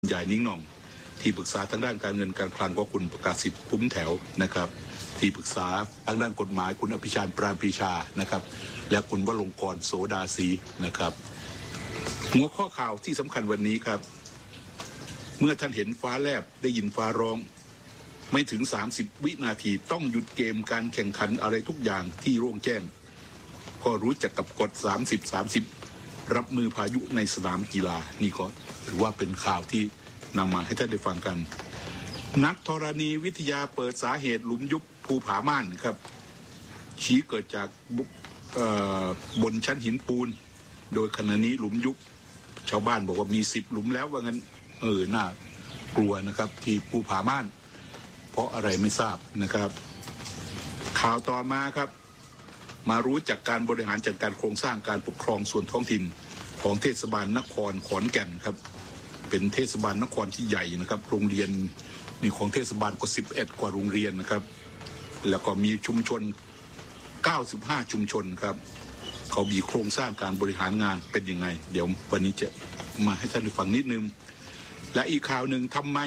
ใหญ่นิ้งหน่องที่ปรึกษาทางด้านการเงินการคลังก็คุณประกาศสิทธิ์คุ้มแถวนะครับที่ปรึกษาทางด้านกฎหมายคุณอภิชาญปราณปรีชานะครับและคุณวรงค์กรโสดาศรีนะครับหัวข้อข่าวที่สำคัญวันนี้ครับเมื่อท่านเห็นฟ้าแลบได้ยินฟ้าร้องไม่ถึง30วินาทีต้องหยุดเกมการแข่งขันอะไรทุกอย่างที่โล่งแจ้งก็รู้จักกับกฎ30-30รับมือพายุในสนามกีฬานี่ก็ถือว่าเป็นข่าวที่นำมาให้ท่านได้ฟังกันนักธรณีวิทยาเปิดสาเหตุหลุมยุบภูผาม่านครับชี้เกิดจากบนชั้นหินปูนโดยขณะนี้หลุมยุบชาวบ้านบอกว่ามี10หลุมแล้วว่างั้นน่ากลัวนะครับที่ภูผาม่านเพราะอะไรไม่ทราบนะครับข่าวต่อมาครับมารู้จักการบริหารจัดการโครงสร้างการปกครองส่วนท้องถิ่นของเทศบาลนครขอนแก่นครับเป็นเทศบาลนครที่ใหญ่นะครับโรงเรียนนี่ของเทศบาลก็11กว่าโรงเรียนนะครับแล้วก็มีชุมชน95ชุมชนครับเขามีโครงสร้างการบริหารงานเป็นยังไงเดี๋ยววันนี้จะมาให้ท่านได้ฟังนิดนึงและอีกข่าวหนึ่งทำไม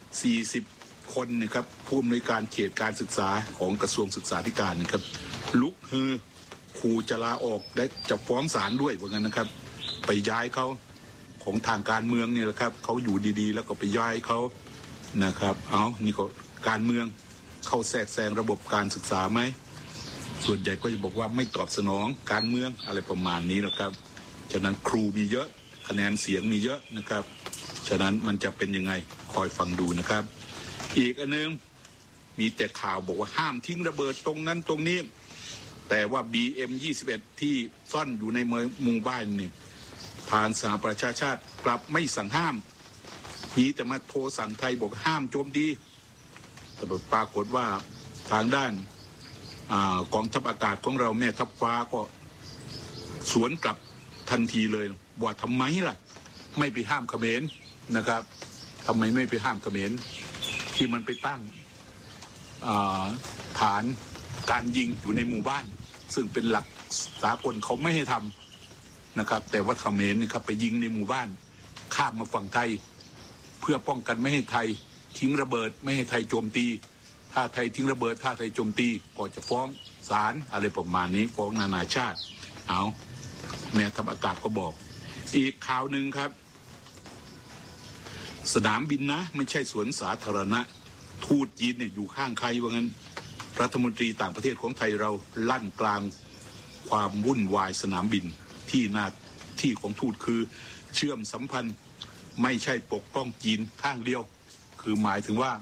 40คนนะครับผู้อำนวยการเขตการศึกษาของกระทรวงศึกษาธิการนะครับลุกฮือขู่จะลาออกและจะฟ้องศาลด้วยว่างั้นนะครับไปย้ายเขาของทางการเมืองเนี่ยแหละครับเขาอยู่ดีๆแล้วก็ไปย้ายเขานะครับนี่ก็การเมืองเข้าแทรกแซงระบบการศึกษาไหมส่วนใหญ่ก็จะบอกว่าไม่ตอบสนองการเมืองอะไรประมาณนี้นะครับฉะนั้นครูมีเยอะคะแนนเสียงมีเยอะนะครับฉะนั้นมันจะเป็นยังไงคอยฟังดูนะครับอีกอันนึงมีแต่ข่าวบอกว่าห้ามทิ้งระเบิดตรงนั้นตรงนี้แต่ว่า BM21 ที่ซ่อนอยู่ในหมู่บ้านนี่ทางสหประชาชาติกลับไม่สั่งห้ามมีแต่มาโทรสั่งไทยบอกห้ามโจมตีแต่ปรากฏว่าทางด้านกองทัพอากาศของเราแม่ทัพฟ้าก็สวนกลับทันทีเลยว่าทำไมล่ะไม่ไปห้ามเขมรนะครับทำไมไม่ไปห้ามเขมรที่มันไปตั้งฐานการยิงอยู่ในหมู่บ้านซึ่งเป็นหลักสากลเขาไม่ให้ทำนะครับแต่ว่าเขมรนี่ครับไปยิงในหมู่บ้านข้ามมาฝั่งไทยเพื่อป้องกันไม่ให้ไทยทิ้งระเบิดไม่ให้ไทยโจมตีถ้าไทยทิ้งระเบิดถ้าไทยโจมตีก็จะฟ้องศาลอะไรประมาณนี้ฟ้องนานาชาติแม่ทัพอากาศก็บอกอีกข่าวหนึ่งครับสนามบินนะไม่ใช่สวนสาธารณะทูตจีนเนี่ยอยู่ข้างใครว่างั้นรัฐมนตรีต่างประเทศของไทยเราลั่นกลางความวุ่นวายสนามบินที่หน้าที่ของทูตคือเชื่อมสัมพันธ์ไม่ใช่ปกป้องจีนข้างเดียวคือหมายถึงว่า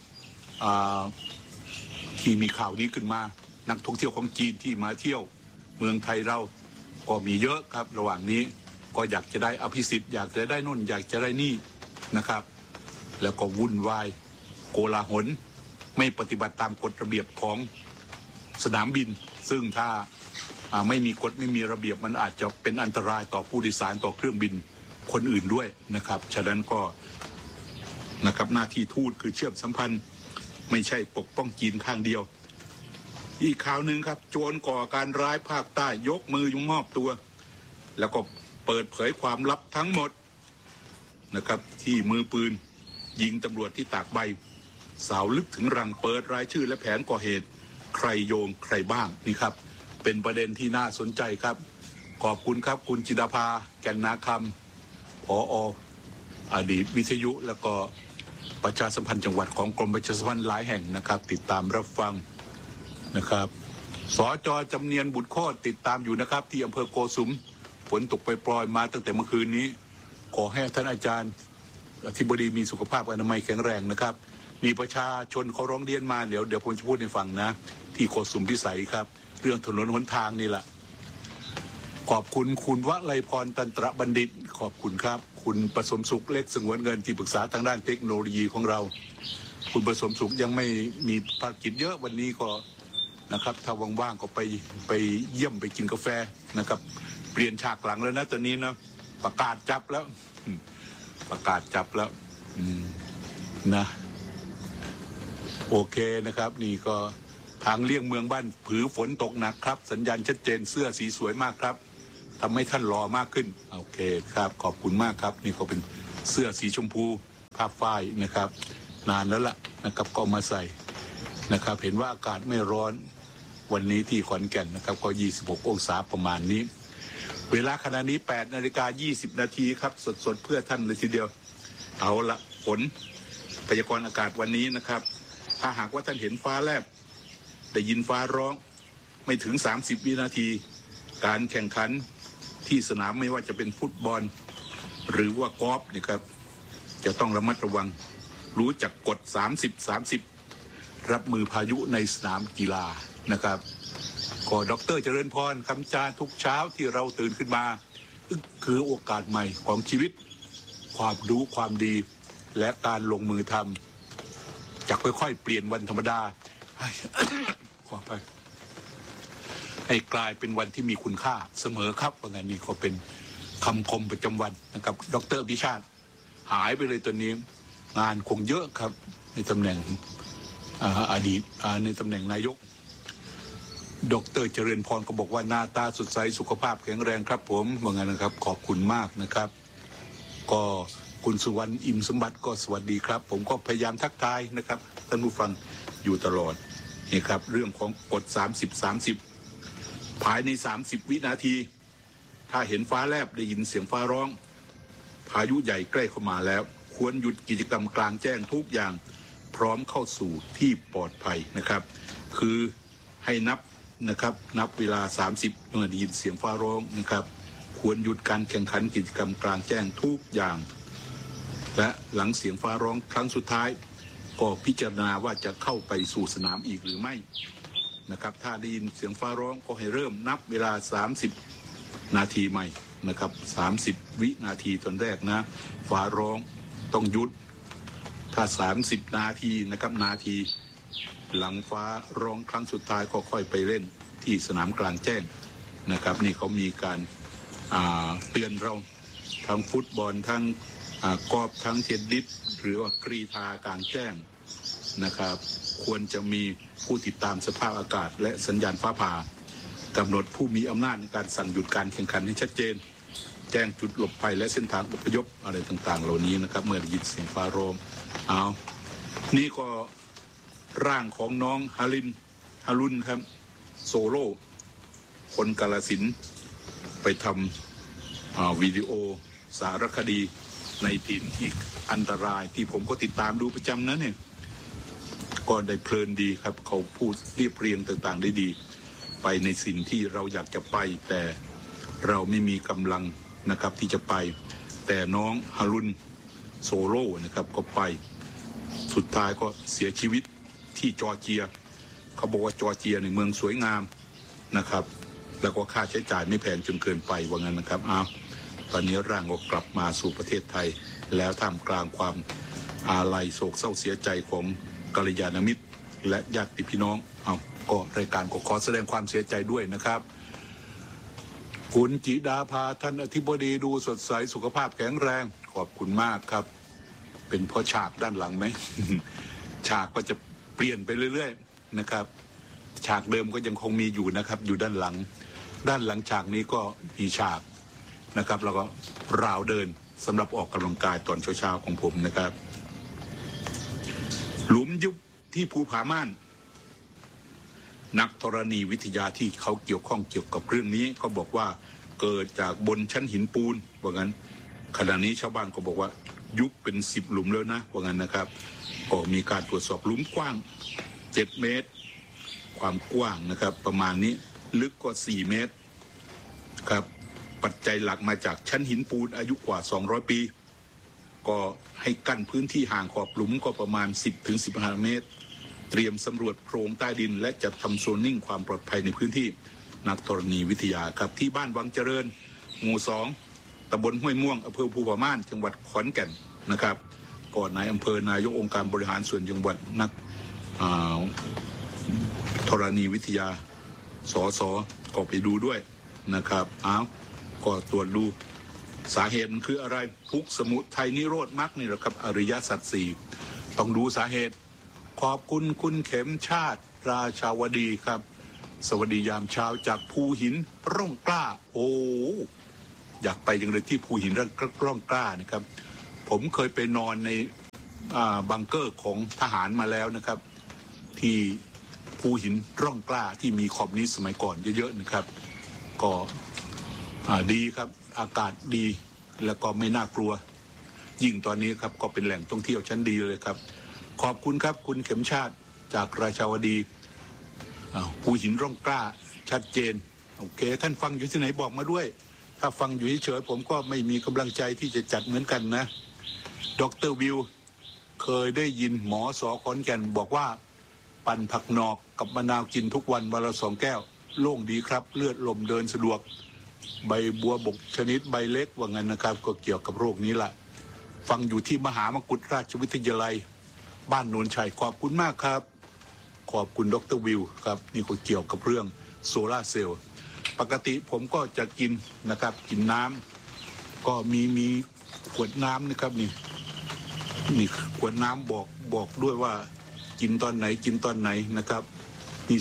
ที่มีข่าวนี้ขึ้นมานักท่องเที่ยวของจีนที่มาเที่ยวเมืองไทยเราก็มีเยอะครับระหว่างนี้ก็อยากจะได้อภิสิทธิ์อยากจะได้นู่นอยากจะได้นี่นะครับแล้วก็วุ่นวายโกลาหลไม่ปฏิบัติตามกฎระเบียบของสนามบินซึ่งถ้าไม่มีกฎไม่มีระเบียบมันอาจจะเป็นอันตรายต่อผู้โดยสารต่อเครื่องบินคนอื่นด้วยนะครับฉะนั้นก็นะครับหน้าที่ทูตคือเชื่อมสัมพันธ์ไม่ใช่ปกป้องจีนข้างเดียวอีกข่าวหนึ่งครับโจรก่อการร้ายภาคใต้ยกมือยมอบตัวแล้วก็เปิดเผยความลับทั้งหมดนะครับที่มือปืนยิงตำรวจที่ตากใบสาวลึกถึงรังเปิดรายชื่อและแผนก่อเหตุใครโยงใครบ้างนี่ครับเป็นประเด็นที่น่าสนใจครับขอบคุณครับคุณจิดาภาแก่นนาคำผอ.อดีตวิทยุแล้วก็ประชาสัมพันธ์จังหวัดของกรมประชาสัมพันธ์หลายแห่งนะครับติดตามรับฟังนะครับสจ.จำเนียนบุตรโคตรติดตามอยู่นะครับที่อำเภอโกสุมฝนตกไปปล่อยมาตั้งแต่เมื่อคืนนี้ขอให้ท่านอาจารย์อธิบดีมีสุขภาพอนามัยแข็งแรงนะครับมีประชาชนเขาร้องเรียนมาเดี๋ยวผมจะพูดให้ฟังนะที่โกสุมพิสัยครับเรื่องถนนหนทางนี่แหละขอบคุณคุณวลัยพรตันตระบัณฑิตขอบคุณครับคุณประสมสุขเล็กสงวนเงินที่ปรึกษาทางด้านเทคโนโลยีของเราคุณประสมสุขยังไม่มีภารกิจเยอะวันนี้ก็นะครับถ้าว่างๆก็ไปเยี่ยมไปกินกาแฟนะครับเปลี่ยนฉากหลังแล้วนะตอนนี้นะประกาศจับแล้วนะโอเคนะครับนี่ก็ทางเลี่ยงเมืองบ้านผือฝนตกหนักครับสัญญาณชัดเจนเสื้อสีสวยมากครับทำให้ท่านรอมากขึ้นโอเคครับขอบคุณมากครับนี่ก็เป็นเสื้อสีชมพูผ้าฝ้ายนะครับนานแล้วล่ะนะครับก็มาใส่นะครับเห็นว่าอากาศไม่ร้อนวันนี้ที่ขอนแก่นนะครับก็26องศาประมาณนี้เวลาขณะนี้8:20 นาทีครับสดๆเพื่อท่านเลยทีเดียวเอาละผลพยากรณ์อากาศวันนี้นะครับถ้าหากว่าท่านเห็นฟ้าแลบได้ยินฟ้าร้องไม่ถึง30วินาทีการแข่งขันที่สนามไม่ว่าจะเป็นฟุตบอลหรือว่ากอล์ฟนะครับจะต้องระมัดระวังรู้จักกฎ30-30รับมือพายุในสนามกีฬานะครับก็ดร.เจริญพรคำจาทุกเช้าที่เราตื่นขึ้นมาคือโอกาสใหม่ของชีวิตความรู้ความดีและการลงมือทำจะค่อยๆเปลี่ยนวันธรรมดาขอไปให้กลายเป็นวันที่มีคุณค่าเสมอครับว่าไงนี่ก็เป็นคำคมประจำวันนะครับดร.พิชาติหายไปเลยตัวนี้งานคงเยอะครับในตำแหน่งอดีตในตำแหน่งนายกดร.เจริญพรก็บอกว่าหน้าตาสดใสสุขภาพแข็งแรงครับผมว่าไงนะครับขอบคุณมากนะครับก็คุณสุวรรณอิ่มสมบัติก็สวัสดีครับผมก็พยายามทักทายนะครับท่านผู้ฟังอยู่ตลอดนี่ครับเรื่องของกฎ30-30ภายใน30วินาทีถ้าเห็นฟ้าแลบได้ยินเสียงฟ้าร้องพายุใหญ่ใกล้เข้ามาแล้วควรหยุดกิจกรรมกลางแจ้งทุกอย่างพร้อมเข้าสู่ที่ปลอดภัยนะครับคือให้นับเวลา30เมื่อได้ยินเสียงฟ้าร้องนะครับควรหยุดการแข่งขันกิจกรรมกลางแจ้งทุกอย่างและหลังเสียงฟ้าร้องครั้งสุดท้ายก็พิจารณาว่าจะเข้าไปสู่สนามอีกหรือไม่นะครับถ้าได้ยินเสียงฟ้าร้องก็ให้เริ่มนับเวลา30นาทีใหม่นะครับ30วินาทีตอนแรกนะฟ้าร้องต้องหยุดถ้า30นาทีนะครับนาทีหลังฟ้าร้องครั้งสุดท้ายก็ค่อยไปเล่นที่สนามกลางแจ้งนะครับนี่เขามีการเตือนเราทั้งฟุตบอลทั้งกอล์ฟทั้งเทนนิสหรือว่ากรีฑากลางแจ้งนะครับควรจะมีผู้ติดตามสภาพอากาศและสัญญาณฟ้าผ่ากำหนดผู้มีอำนาจในการสั่งหยุดการแข่งขันให้ชัดเจนแจ้งจุดหลบภัยและเส้นทางอพยพอะไรต่างๆเหล่านี้นะครับเมื่อได้ยินเสียงฟ้าร้องนี่ก็ร่างของน้องฮารุนครับโซโล่คนกาฬสินธุ์ไปทำวิดีโอสารคดีในถิ่นที่อันตรายที่ผมก็ติดตามดูประจำนะเนี่ยก็ได้เพลินดีครับเขาพูดเรียบเรียงต่างๆได้ดีไปในสิ่งที่เราอยากจะไปแต่เราไม่มีกำลังนะครับที่จะไปแต่น้องฮารุนโซโล่นะครับก็ไปสุดท้ายก็เสียชีวิตที่จอร์เจียเขาบอกว่าจอร์เจียในเมืองสวยงามนะครับแล้วก็ค่าใช้จ่ายไม่แพงจนเกินไปว่างั้นนะครับตอนนี้ร่างก็กลับมาสู่ประเทศไทยแล้วท่ามกลางความอาลัยโศกเศร้าเสียใจของกัลยาณมิตรและญาติพี่น้องก็รายการก็ขอแสดงความเสียใจด้วยนะครับคุณจิดาภาท่านอธิบดีดูสดใสสุขภาพแข็งแรงขอบคุณมากครับเป็นเพราะฉากด้านหลังไหม ฉากก็จะเปลี่ยนไปเรื่อยๆนะครับฉากเดิมก็ยังคงมีอยู่นะครับอยู่ด้านหลังฉากนี้ก็มีฉากนะครับแล้วก็ราวเดินสำหรับออกกำลังกายตอนเช้าๆของผมนะครับหลุมยุบที่ภูผาม่านนักธรณีวิทยาที่เขาเกี่ยวข้องเกี่ยวกับเรื่องนี้เขาบอกว่าเกิดจากบนชั้นหินปูนว่างั้นขณะนี้ชาวบ้านก็บอกว่ายุบเป็น10หลุมแล้วนะว่างั้นนะครับก็มีการตรวจสอบหลุมกว้าง7 เมตรความกว้างนะครับประมาณนี้ลึกก็4 เมตรครับปัจจัยหลักมาจากชั้นหินปูนอายุกว่า200 ปีก็ให้กั้นพื้นที่ห่างขอบหลุมก็ประมาณ10-15 เมตรเตรียมสำรวจโพรงใต้ดินและจัดทำโซนนิ่งความปลอดภัยในพื้นที่นักธรณีวิทยาครับที่บ้านวังเจริญหมู่2ตำบลห้วยม่วงอำเภอภูผาม่านจังหวัดขอนแก่นนะครับก่อนนายอำเภอนายกองค์การบริหารส่วนจังหวัดนักธรณีวิทยาสสก็ไปดูด้วยนะครับก็ตรวจดูสาเหตุมันคืออะไรทุกสมุทัยนิโรธมรรคนี่แหละครับอริยสัจ4ต้องดูสาเหตุขอบคุณคุณเข็มชาติราชาวดีครับสวัสดียามเช้าจากภูหินร่องกล้าโอ้อยากไปจังเลยที่ภูหินร่องกล้านะครับผมเคยไปนอนในบังเกอร์ของทหารมาแล้วนะครับที่ภูหินร่องกล้าที่มีคอมมิวนิสต์สมัยก่อนเยอะๆนะครับก็ดีครับอากาศดีแล้วก็ไม่น่ากลัวยิ่งตอนนี้ครับก็เป็นแหล่งท่องเที่ยวชั้นดีเลยครับขอบคุณครับคุณเข็มชาติจากราชาวดีภูหินร่องกล้าชัดเจนโอเคท่านฟังอยู่ที่ไหนบอกมาด้วยถ้าฟังอยู่เฉยๆผมก็ไม่มีกำลังใจที่จะจัดเหมือนกันนะดร.วิวเคยได้ยินหมอสอขอนแก่นบอกว่าปั่นผักนอกกับมะนาวกินทุกวันวันละ2 แก้วโล่งดีครับเลือดลมเดินสะดวกใบบัวบกชนิดใบเล็กว่างั้นนะครับก็เกี่ยวกับโรคนี้แหละฟังอยู่ที่มหามกุฏราชวิทยาลัยบ้านโนนชัยขอบคุณมากครับขอบคุณดร.วิวครับนี่ก็เกี่ยวกับเรื่องโซลาร์เซลล์ปกติผมก็จะกินนะครับกินน้ำก็มีขวดน้ำนะครับนี่ขวดน้ำบอกด้วยว่ากินตอนไหนกินตอนไหนนะครับมี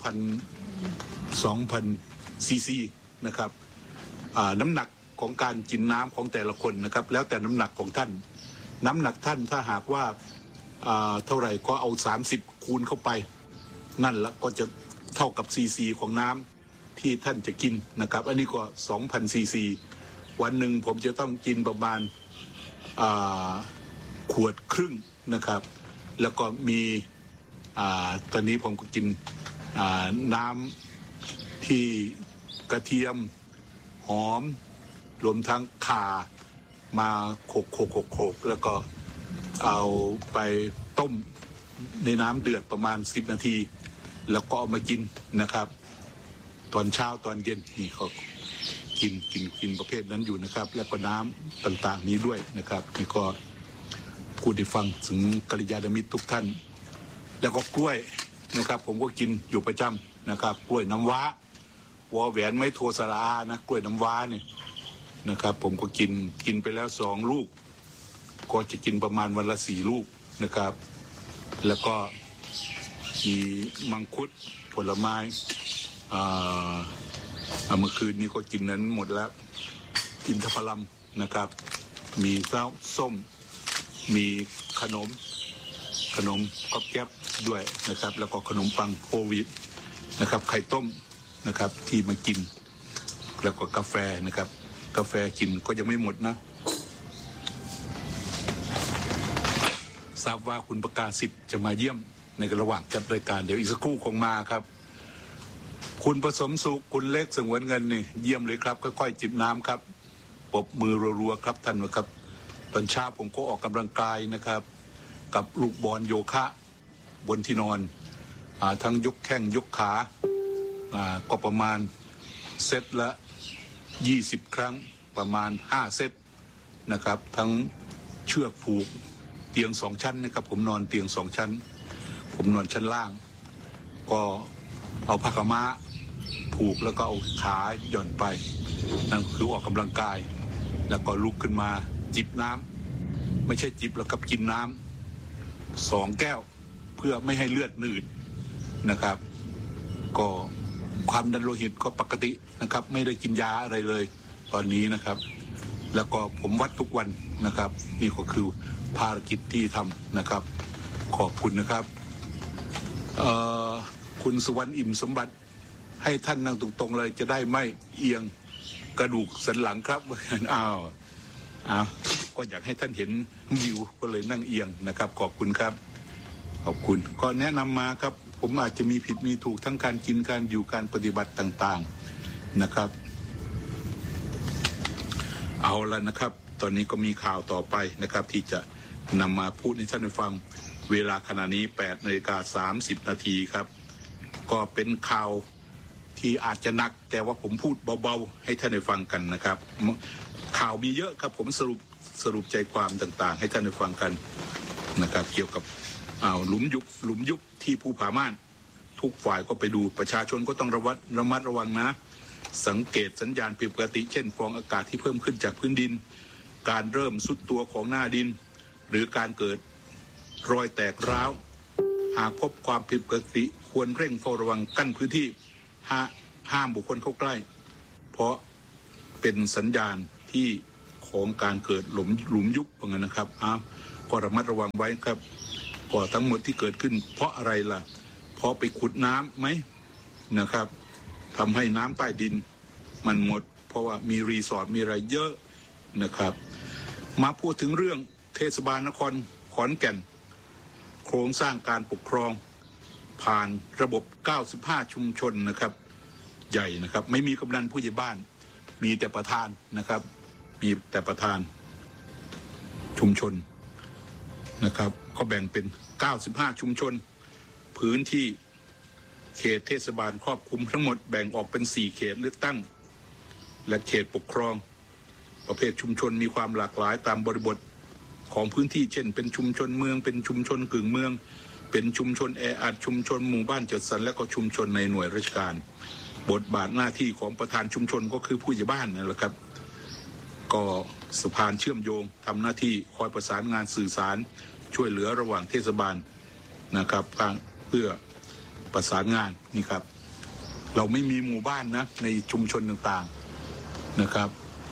2,000 ซีซีนะครับน้ำหนักของการกินน้ำของแต่ละคนนะครับแล้วแต่น้ำหนักของท่านน้ำหนักท่านถ้าหากว่าเท่าไหร่ก็เอา30คูณเข้าไปนั่นละก็จะเท่ากับซีซีของน้ำที่ท่านจะกินนะครับอันนี้ก็2,000 ซีซีวันหนึ่งผมจะต้องกินประมาณขวดครึ่งนะครับแล้วก็มีตอนนี้ผมก็กินน้ำที่กระเทียมหอมรวมทั้งข่ามาโขกแล้วก็เอาไปต้มในน้ำเดือดประมาณ10 นาทีแล้วก็เอามากินนะครับตอนเช้าตอนเย็นนี่เขากินประเภทนั้นอยู่นะครับแล้วก็น้ำต่างๆนี้ด้วยนะครับนี่ก็พูดให้ฟังถึงกัลยาณมิตรทุกท่านแล้วก็กล้วยนะครับผมก็กินอยู่ประจำนะครับกล้วยน้ำว้าวอแหวนไม่โทสระอานะกล้วยน้ำว้าเนี่ยนะครับผมก็กินไปแล้ว2 ลูกก็จะกินประมาณวันละ4 ลูกนะครับแล้วก็มีมังคุดผลไม้เมื่อคืนนี้ก็กินนั้นหมดแล้วกินทพลัมนะครับมีส้มมีขนมก๊อบแก๊บด้วยนะครับแล้วก็ขนมปังโควิดนะครับไข่ต้มนะครับที่มากินแล้วก็กาแฟนะครับกาแฟกินก็ยังไม่หมดนะทราบว่าคุณประกาศสิทธิ์จะมาเยี่ยมในระหว่างจัดรายการเดี๋ยวอีกสักครู่คงมาครับคุณผสมสุขคุณเล็กสงวนเงินนี่เยี่ยมเลยครับค่อยๆจิบน้ำครับปรบมือรัวๆครับท่านนะครับตอนเช้าผมก็ออกกำลังกายนะครับกับลูกบอลโยคะบนที่นอนทั้งยกแข้งยกขาก็ประมาณเซตละ20 ครั้งประมาณ5 เซตนะครับทั้งเชือกผูกเตียง2 ชั้นนะครับผมนอนเตียง2 ชั้นผมนอนชั้นล่างก็เอาผ้าขาวม้าผูกแล้วก็เอาขาหย่อนไปนั่นคือออกกำลังกายแล้วก็ลุกขึ้นมาจิบน้ำไม่ใช่จิบแล้วกับกินน้ำ2 แก้วเพื่อไม่ให้เลือดหนืดนะครับก็ความดันโลหิตก็ปกตินะครับไม่ได้กินยาอะไรเลยตอนนี้นะครับแล้วก็ผมวัดทุกวันนะครับนี่ก็คือภารกิจที่ทำนะครับขอบคุณนะครับคุณสุวรรณอิ่มสมบัติให้ท่านนั่งตรงๆเลยจะได้ไม่เอียงกระดูกสันหลังครับอ้าวก็อยากให้ท่านเห็นวิวก็เลยนั่งเอียงนะครับขอบคุณครับขอบคุณก็แนะนำมาครับผมอาจจะมีผิดมีถูกทั้งการกินการอยู่การปฏิบัติต่างๆนะครับเอาละนะครับตอนนี้ก็มีข่าวต่อไปนะครับที่จะนำมาพูดให้ท่านได้ฟังเวลาขณะนี้8:30 นาทีครับก็เป็นข่าวที่อาจจะหนักแต่ว่าผมพูดเบาๆให้ท่านได้ฟังกันนะครับข่าวมีเยอะครับผมสรุปใจความต่างๆให้ท่านได้ฟังกันนะครับเกี่ยวกับหลุมยุบที่ภูผาม่านทุกฝ่ายก็ไปดูประชาชนก็ต้องระมัดระวังนะสังเกตสัญญาณผิดปกติเช่นฟองอากาศที่เพิ่มขึ้นจากพื้นดินการเริ่มสุดตัวของหน้าดินหรือการเกิดรอยแตกร้าวหากพบความผิดปกติควรเร่งเฝ้าระวังกั้นพื้นที่ห้ามบุคคลเข้าใกล้เพราะเป็นสัญญาณที่ของการเกิดหลุมยุบเหมือนกันนะครับก็ระมัดระวังไว้ครับก็ทั้งหมดที่เกิดขึ้นเพราะอะไรล่ะเพราะไปขุดน้ำไหมนะครับทำให้น้ำใต้ดินมันหมดเพราะว่ามีรีสอร์ทมีอะไรเยอะนะครับมาพูดถึงเรื่องเทศบาลนครขอนแก่นโครงสร้างการปกครองผ่านระบบ95ชุมชนนะครับใหญ่นะครับไม่มีกำนันผู้ใหญ่บ้านมีแต่ประธานนะครับมีแต่ประธานชุมชนนะครับก็แบ่งเป็น95ชุมชนพื้นที่เขตเทศบาลครอบคลุมทั้งหมดแบ่งออกเป็น4เขตเลือกตั้งและเขตปกครองประเภทชุมชนมีความหลากหลายตามบริบทของพื้นที่เช่นเป็นชุมชนเมืองเป็นชุมชนกึ่งเมืองเป็นชุมชนแออัดชุมชนหมู่บ้านจัดสรรและก็ชุมชนในหน่วยราชการบทบาทหน้าที่ของประธานชุมชนก็คือผู้ใหญ่บ้านนั่นแหละครับก็สะพานเชื่อมโยงทำหน้าที่คอยประสานงานสื่อสารช่วยเหลือระหว่างเทศบาลนะครับเพื่อประสานงานนี่ครับเราไม่มีหมู่บ้านนะในชุมชนต่างๆนะครับ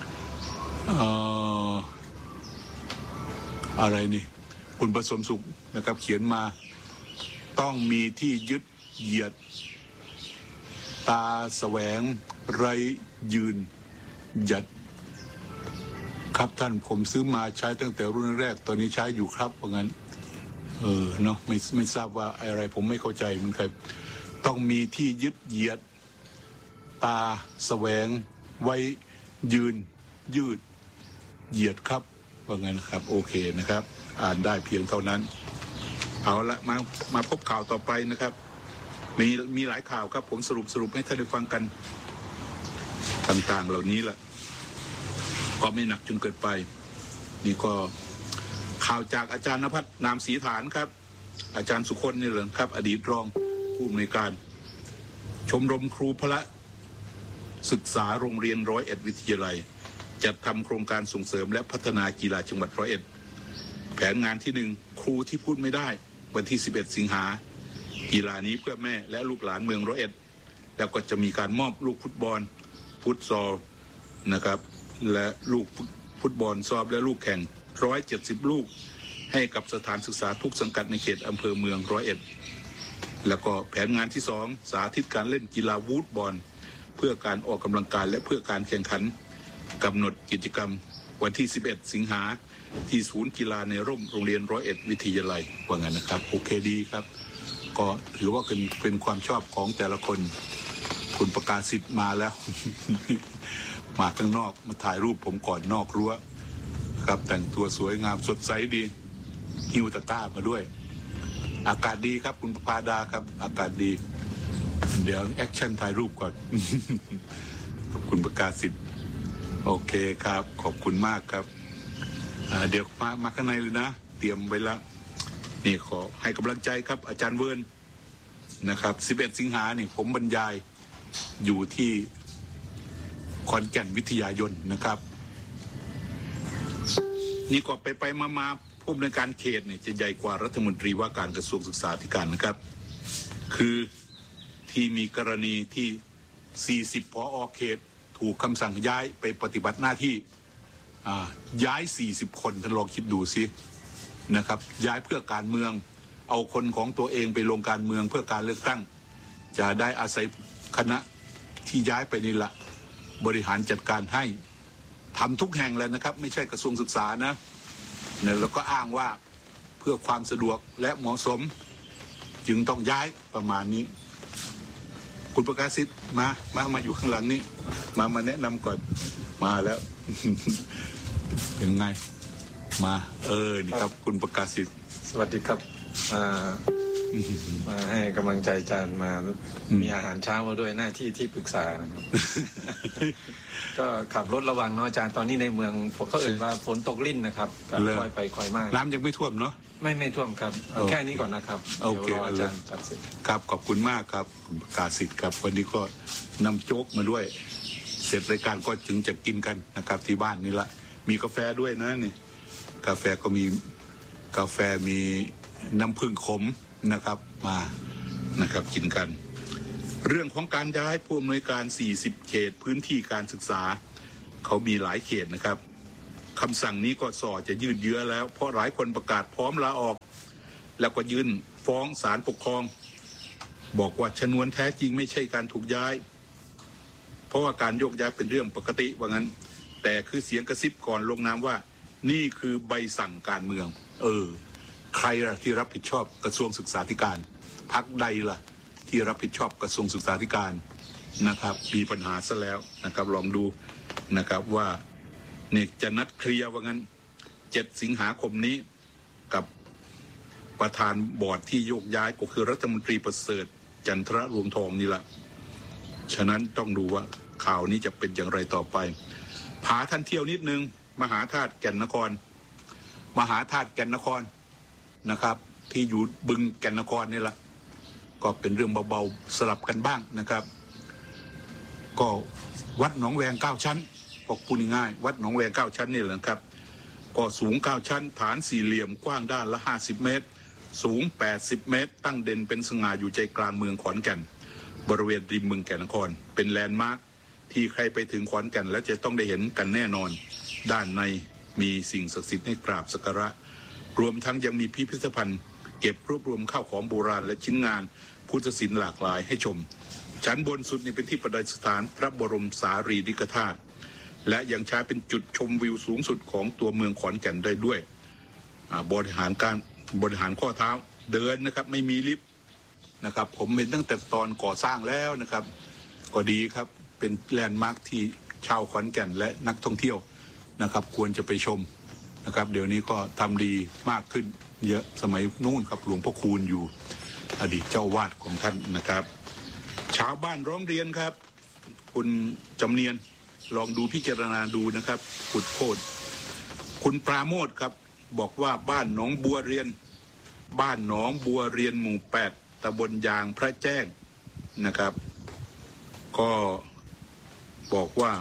อะไรนี่คุณประสมสุขนะครับเขียนมาต้องมีที่ยึดเหยียดตาแสวงไรยืนหยัดครับท่านผมซื้อมาใช้ตั้งแต่รุ่นแรกตอนนี้ใช้อยู่ครับเพราะงั้นเนาะไม่ทราบว่าอะไรผมไม่เข้าใจมันใครต้องมีที่ยึดเหยียดตาแสวงไว้ยืนยืดเหยียดครับว่างั้นครับโอเคนะครับอ่านได้เพียงเท่านั้นเอาละมาพบข่าวต่อไปนะครับมีหลายข่าวครับผมสรุปให้ท่านได้ฟังกันต่างๆเหล่านี้แหละก็ไม่หนักจนเกินไปนี่ก็ข่าวจากอาจารย์ณภัทรนามศรีฐานครับอาจารย์สุคนนี่เหรอครับอดีตรองผู้อำนวยการชมรมครูพละศึกษาโรงเรียน101วิทยาลัยจัดทำโครงการส่งเสริมและพัฒนากีฬาจังหวัด101แผนงานที่1ครูที่พูดไม่ได้วันที่11สิงหากีฬานี้เพื่อแม่และลูกหลานเมือง101แล้วก็จะมีการมอบลูกฟุตบอลฟุตซอลนะครับและลูกฟุตบอลซอฟและลูกแข่ง170ลูกให้กับสถานศึกษาทุกสังกัดในเขตอำเภอเมือง101แล้วก็แผนงานที่2สาธิตการเล่นกีฬาวูดบอลเพื่อการออกกำลังกายและเพื่อการแข่งขันกำหนดกิจกรรมวันที่11สิงหาที่ศูนย์กีฬาในร่มโรงเรียน101วิทยาลัยว่างั้นนะครับโอเคดีครับก็ถือว่าเป็นความชอบของแต่ละคนคุณประกาศสิทธิ์มาแล้ว มาข้างนอกมาถ่ายรูปผมก่อนนอกรั้วครับแต่งตัวสวยงามสดใสดีฮิวตาต้ามาด้วยอากาศดีครับคุณประภาดาครับอากาศดีเดี๋ยวแอคชั่นถ่ายรูปก่อน ขอบคุณประกาศสิทธิ์โอเคครับขอบคุณมากครับเดี๋ยวมาข้างในเลยนะเตรียมไว้แล้วนี่ขอให้กำลังใจครับอาจารย์เวิร์นนะครับ11สิงหานี่ผมบรรยายอยู่ที่ขอนแก่นวิทยายนนะครับนี่ก็ไปมาผู้อำนวยการเขตเนี่ยจะใหญ่กว่ารัฐมนตรีว่าการกระทรวงศึกษาธิการนะครับคือที่มีกรณีที่40ผอ.เขตถูกคำสั่งย้ายไปปฏิบัติหน้าที่ย้าย40คนท่านลองคิดดูสินะครับย้ายเพื่อการเมืองเอาคนของตัวเองไปลงการเมืองเพื่อการเลือกตั้งจะได้อาศัยคณะที่ย้ายไปนี่แหละบริหารจัดการให้ทำทุกแห่งเลยนะครับไม่ใช่กระทรวงศึกษานะแล้วก็อ้างว่าเพื่อความสะดวกและเหมาะสมจึงต้องย้ายประมาณนี้คุณประกาศสิทธิ์มาอยู่ข้างหลังนี้มาแนะนำก่อนมาแล้ว เป็นไงมานี่ครับคุณประกาศสิทธิ์สวัสดีครับมาให้กำลังใจอาจารย์มามีอาหารเช้ามาด้วยหน้าที่ปรึกษานะครับ ก็ขับรถระวังเนาะอาจารย์ตอนนี้ในเมืองเขาเอ่ยว่าฝนตกลิ่นนะครับค่อยไปค่อยมาน้ำยังไม่ท่วมเนาะไม่ท่วมครับแค่นี้ก่อนนะครับโอเคอาจารย์ครับขอบคุณมากครับคุณประกาศสิทธิ์ครับวันนี้ก็นำโจ๊กมาด้วยเสร็จรายการก็ถึงจะกินกันนะครับที่บ้านนี่ละมีกาแฟด้วยนะนี่กาแฟก็มีกาแฟมีน้ำผึ้งขมนะครับมานะครับกินกันเรื่องของการย้ายผู้อำนวยการ40เขตพื้นที่การศึกษาเขามีหลายเขตนะครับคำสั่งนี้ก็ส่อจะยืดเยื้อแล้วเพราะหลายคนประกาศพร้อมลาออกแล้วก็ยื่นฟ้องศาลปกครองบอกว่าชนวนแท้จริงไม่ใช่การถูกย้ายเพราะว่าการโยกย้ายเป็นเรื่องปกติว่างั้นแต่คือเสียงกระซิบก่อนลงนามว่านี่คือใบสั่งการเมืองใครล่ะที่รับผิดชอบกระทรวงศึกษาธิการพรรคใดล่ะที่รับผิดชอบกระทรวงศึกษาธิการนะครับมีปัญหาซะแล้วนะครับลองดูนะครับว่าเนี่ยจะนัดเคลียร์ว่างั้น7 สิงหาคมนี้กับประธานบอร์ดที่โยกย้ายก็คือรัฐมนตรีประเสริฐจันทรรวงทองนี่แหละฉะนั้นต้องดูว่าข่าวนี้จะเป็นอย่างไรต่อไปพาท่านเที่ยวนิดนึงมหาธาตุแก่นนครมหาธาตุแก่นนครนะครับที่อยู่บึงแก่นนครนี่แหละก็เป็นเรื่องเบาๆสลับกันบ้างนะครับก็วัดหนองแวง9 ชั้นก็พูดง่ายวัดหนองแวง9 ชั้นนี่แหละครับก็สูง9 ชั้นฐานสี่เหลี่ยมกว้างด้านละ50 เมตรสูง80 เมตรตั้งเด่นเป็นสง่าอยู่ใจกลางเมืองขอนแก่นบริเวณริมเมืองแก่นนครเป็นแลนด์มาร์คที่ใครไปถึงขอนแก่นแล้วจะต้องได้เห็นกันแน่นอนด้านในมีสิ่งศักดิ์สิทธิ์ให้กราบสักการะรวมทั้งยังมีพิพิธภัณฑ์เก็บรวบรวมข้าวของโบราณและชิ้นงานพุทธศิลป์หลากหลายให้ชมชั้นบนสุดนี่เป็นที่ประดิษฐานพระบรมสารีริกธาตุและยังใช้เป็นจุดชมวิวสูงสุดของตัวเมืองขอนแก่นได้ด้วยบริหารข้อเท้าเดินนะครับไม่มีลิฟต์นะครับผมเห็นตั้งแต่ตอนก่อสร้างแล้วนะครับก็ดีครับเป็นแลนด์มาร์คที่ชาวขอนแก่นและนักท่องเที่ยวนะครับควรจะไปชมนะครับเดี๋ยวนี้ก็ทำดีมากขึ้นเยอะสมัยนู้นครับหลวงพ่อคูณอยู่อดีตเจ้าวาดของท่านนะครับชาวบ้านร้องเรียนครับคุณจำเนียนลองดูพิจารณาดูนะครับขุดโคตรคุณปราโมทครับบอกว่าบ้านหนองบัวเรียนหมู่8ตำบลยางพระแจ้งนะครับก็บอกว่า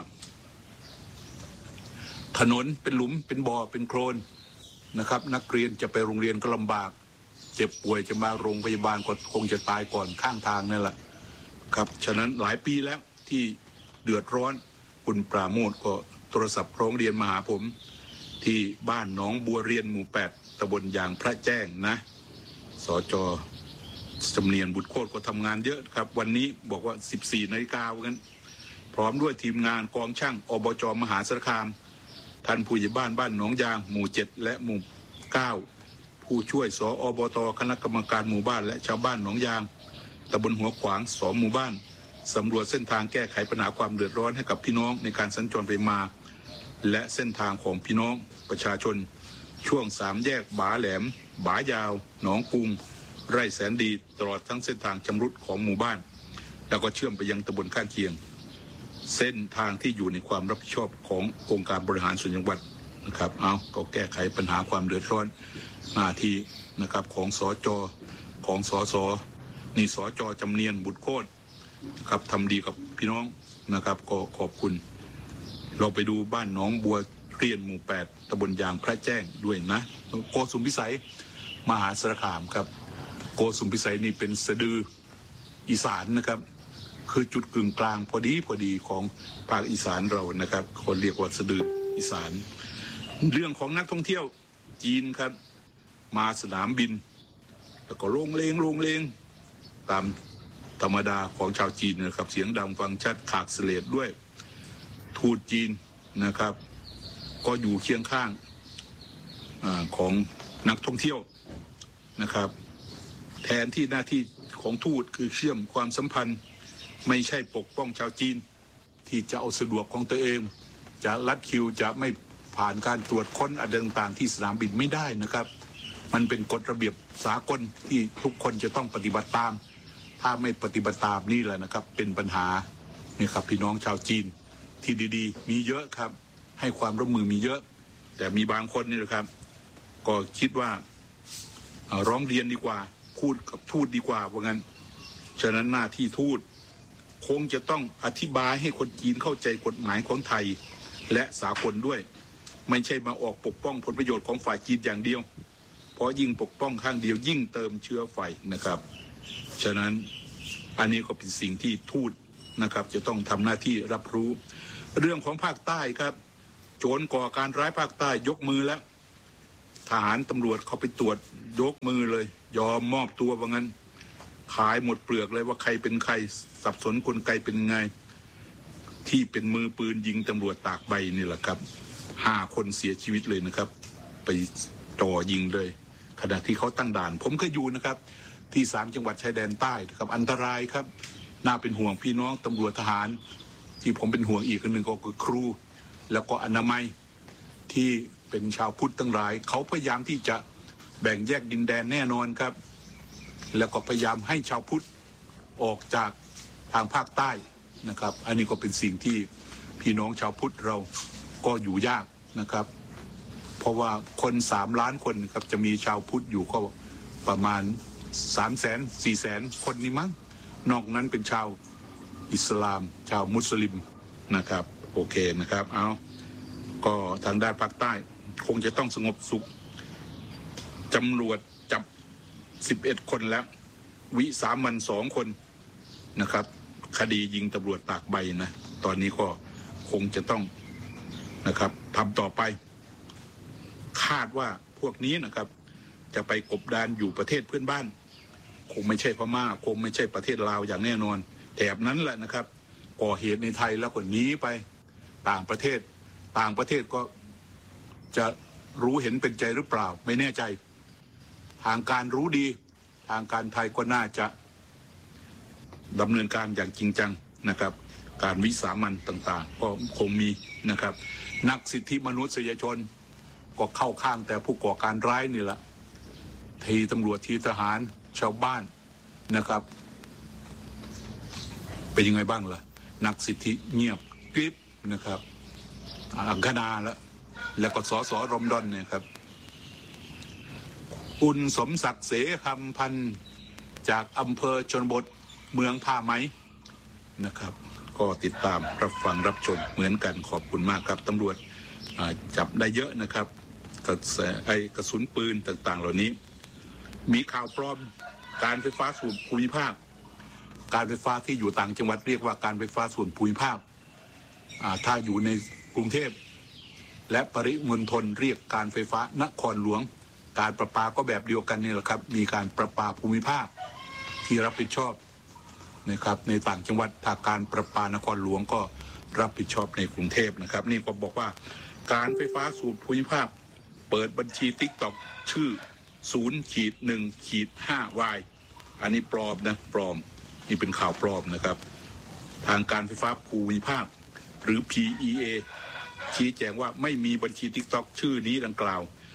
ถนนเป็นหลุมเป็นบ่อเป็นโคลนนะครับนักเรียนจะไปโรงเรียนก็ลำบากเจ็บป่วยจะมาโรงพยาบาลก็คงจะตายก่อนข้างทางนั่นแหละครับฉะนั้นหลายปีแล้วที่เดือดร้อนคุณปราโมทก็โทรศัพท์ร้องเรียนมาหาผมที่บ้านหนองบัวเรียนหมู่8ตำบลยางพระแจ้งนะสจ.จำเนียนบุตรโคตรก็ทำงานเยอะครับวันนี้บอกว่า 14 นาฬิกาว่างั้นพร้อมด้วยทีมงานกองช่างอบจ.มหาสารคามท่านผู้ใหญ่บ้านบ้านหนองยางหมู่7และหมู่9ผู้ช่วยสอบต.คณะกรรมการหมู่บ้านและชาวบ้านหนองยางตำบลหัวขวาง2 หมู่บ้านสำรวจเส้นทางแก้ไขปัญหาความเดือดร้อนให้กับพี่น้องในการสัญจรไปมาและเส้นทางของพี่น้องประชาชนช่วง3 แยกบาแหลมบายาวหนองกรุงไร่แสนดีตลอดทั้งเส้นทางชำรุดของหมู่บ้านแล้วก็เชื่อมไปยังตำบลข้างเคียงเส้นทางที่อยู่ในความรับผิดชอบขององค์การบริหารส่วนจังหวัดนะครับก็แก้ไขปัญหาความเดือดร้อนหน้าที่นะครับของสจ.ของสส.นี่สจ.จำเนียนบุตรโคตรครับทำดีกับพี่น้องนะครับก็ขอบคุณเราไปดูบ้านหนองบัวเรียนหมู่8ตำบลยางพระแจ้งด้วยนะโกสุมพิสัยมหาสารคามครับโกสุมพิสัยนี่เป็นสะดืออีสานนะครับคือจุดกึ่งกลางพอดีของภาคอีสานเรานะครับคนเรียกว่าสะดืออีสานเรื่องของนักท่องเที่ยวจีนครับมาสนามบินแล้วก็โรงเลงตามธรรมดาของชาวจีนนะครับเสียงดังฟังชัดขากเสลดด้วยทูตจีนนะครับก็อยู่เคียงข้างของนักท่องเที่ยวนะครับแทนที่หน้าที่ของทูตคือเชื่อมความสัมพันธ์ไม่ใช่ปกป้องชาวจีนที่จะเอาสะดวกของตัวเองจะลัดคิวจะไม่ผ่านการตรวจค้นอะไรต่างๆที่สนามบินไม่ได้นะครับมันเป็นกฎระเบียบสากลที่ทุกคนจะต้องปฏิบัติตามถ้าไม่ปฏิบัติตามนี่แหละนะครับเป็นปัญหานี่ครับพี่น้องชาวจีนที่ดีๆมีเยอะครับให้ความร่วมมือมีเยอะแต่มีบางคนนี่นะครับก็คิดว่าร้องเรียนดีกว่าพูดกับทูตดีกว่าว่างั้นฉะนั้นหน้าที่ทูตคงจะต้องอธิบายให้คนจีนเข้าใจกฎหมายของไทยและสากลด้วยไม่ใช่มาออกปกป้องผลประโยชน์ของฝ่ายจีนอย่างเดียวเพราะยิ่งปกป้องข้างเดียวยิ่งเติมเชื้อไฟนะครับฉะนั้นอันนี้ก็เป็นสิ่งที่ทูตนะครับจะต้องทำหน้าที่รับรู้เรื่องของภาคใต้ครับโจรก่อการร้ายภาคใต้ยกมือแล้วทหารตำรวจเขาไปตรวจยกมือเลยยอมมอบตัวว่างั้นขายหมดเปลือกเลยว่าใครเป็นใครสับสนกลไกเป็นไงที่เป็นมือปืนยิงตำรวจตากใบนี่แหละครับ5 คนเสียชีวิตเลยนะครับไปจ่อยิงเลยขณะที่เขาตั้งด่านผมก็อยู่นะครับที่3 จังหวัดชายแดนใต้นะครับอันตรายครับน่าเป็นห่วงพี่น้องตำรวจทหารที่ผมเป็นห่วงอีกคนหนึ่งก็คือครูแล้วก็อนามัยที่เป็นชาวพุทธทั้งหลายเขาพยายามที่จะแบ่งแยกดินแดนแน่นอนครับแล้วก็พยายามให้ชาวพุทธออกจากทางภาคใต้นะครับอันนี้ก็เป็นสิ่งที่พี่น้องชาวพุทธเราก็อยู่ยากนะครับเพราะว่าคน3 ล้านคนครับจะมีชาวพุทธอยู่ก็ประมาณ300,000-400,000 คนนี่มั้งนอกนั้นเป็นชาวอิสลามชาวมุสลิมนะครับโอเคนะครับเอาก็ทางด้านภาคใต้คงจะต้องสงบสุขตำรวจจับ11 คนแล้ววิสามัน2 คนนะครับคดียิงตำรวจตากใบนะตอนนี้ก็คงจะต้องนะครับทำต่อไปคาดว่าพวกนี้นะครับจะไปกบดานอยู่ประเทศเพื่อนบ้านคงไม่ใช่พม่าคงไม่ใช่ประเทศลาวอย่างแน่นอนแถบนั้นแหละนะครับก่อเหตุในไทยแล้วก็หนีไปต่างประเทศก็จะรู้เห็นเป็นใจหรือเปล่าไม่แน่ใจทางการรู้ดีทางการไทยก็น่าจะดำเนินการอย่างจริงจังนะครับการวิสามันต่างๆก็คงมีนะครับนักสิทธิมนุษยชนก็เข้าข้างแต่ผู้ก่อการร้ายนี่แหละทีตำรวจทีทหารชาวบ้านนะครับเป็นยังไงบ้างล่ะนักสิทธิเงียบกริบนะครับอังคณาแล้วก็สสรมดอนเนี่ยครับคุณสมศักดิ์เสคำพันธ์จากอำเภอชนบทเมืองท่าไม้นะครับก็ติดตามรับฟังรับชมเหมือนกันขอบคุณมากครับตำรวจจับได้เยอะนะครับกระสุนปืนต่างๆเหล่านี้มีข่าวปลอมการไฟฟ้าส่วนภูมิภาคการไฟฟ้าที่อยู่ต่างจังหวัดเรียกว่าการไฟฟ้าส่วนภูมิภาคถ้าอยู่ในกรุงเทพและปริมณฑลเรียกการไฟฟ้านครหลวงการประปาก็แบบเดียวกันนี่แหละครับมีการประปาภูมิภาคที่รับผิดชอบนะครับในต่างจังหวัดทางการประปานครหลวงก็รับผิดชอบในกรุงเทพนะครับนี่ก็บอกว่าการไฟฟ้าส่วนภูมิภาคเปิดบัญชี TikTok ชื่อ 0-1-5Y อันนี้ปลอมนะปลอมนี่เป็นข่าวปลอมนะครับทางการไฟฟ้าภูมิภาคหรือ PEA ชี้แจงว่าไม่มีบัญชี TikTok ชื่อนี้ดังกล่าว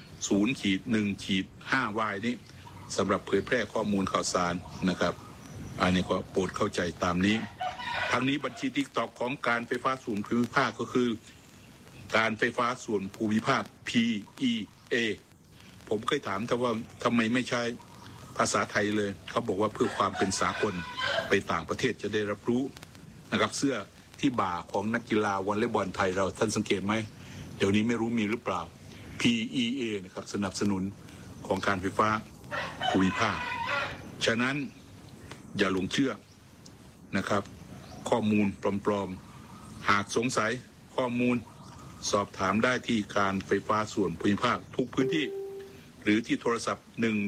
0-1-5Y นี้สำหรับเผยแพร่ข้อมูลข่าวสารนะครับอันนี้ก็โปรดเข้าใจตามนี้ทั้งนี้บัญชี TikTok ของการไฟฟ้าส่วนภูมิภาคก็คือการไฟฟ้าส่วนภูมิภาค PEA ผมเคยถามแต่ว่าทำไมไม่ใช้ภาษาไทยเลยเขาบอกว่าเพื่อความเป็นสากลไปต่างประเทศจะได้รับรู้นะครับเสื้อที่บ่าของนักกีฬาวอลเลย์บอลไทยเราท่านสังเกตไหมเดี๋ยวนี้ไม่รู้มีหรือเปล่า PEA นะครับสนับสนุนของการไฟฟ้าภูมิภาคฉะนั้นอย่าหลงเชื่อนะครับข้อมูลปลอมๆหากสงสัยข้อมูลสอบถามได้ที่การไฟฟ้าส่วนภูมิภาคทุกพื้นที่หรือที่โทรศัพท์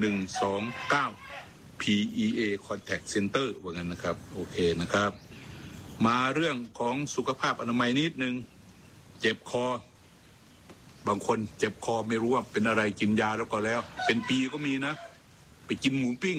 1129 PEA Contact Center ว่างั้นนะครับโอเคนะครับมาเรื่องของสุขภาพอนามัยนิดนึงเจ็บคอบางคนเจ็บคอไม่รู้ว่าเป็นอะไรกินยาแล้วก็แล้วเป็นปีก็มีนะไปกินหมูปิ้ง